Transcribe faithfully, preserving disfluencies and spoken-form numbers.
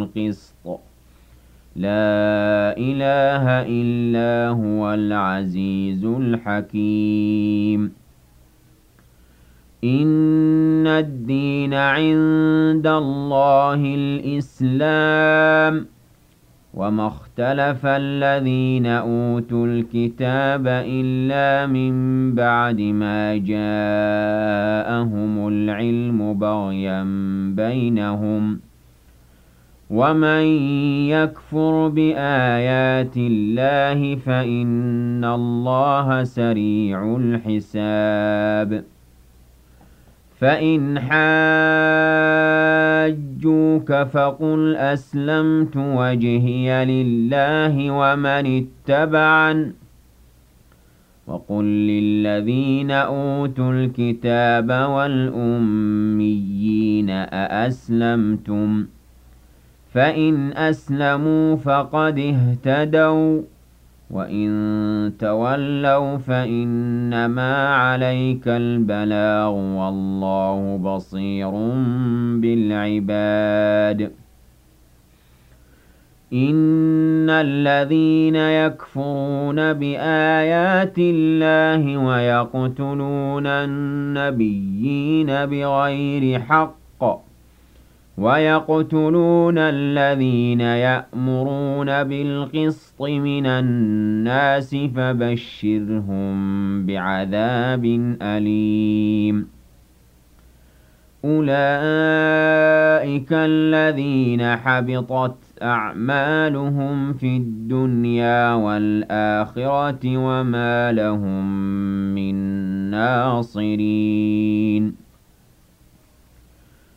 بالقسط لا إله إلا هو العزيز الحكيم إن الدين عند الله الإسلام وما اختلف الذين أوتوا الكتاب إلا من بعد ما جاءهم العلم بغيا بينهم ومن يكفر بآيات الله فإن الله سريع الحساب فإن حاجوك فقل أسلمت وجهي لله ومن اتبعن وقل للذين أوتوا الكتاب والأميين أأسلمتم فإن أسلموا فقد اهتدوا وإن تولوا فإنما عليك البلاغ والله بصير بالعباد إن الذين يكفرون بآيات الله ويقتلون النبيين بغير حق ويقتلون الذين يأمرون بالقسط من الناس فبشرهم بعذاب أليم أولئك الذين حبطت أعمالهم في الدنيا والآخرة وما لهم من ناصرين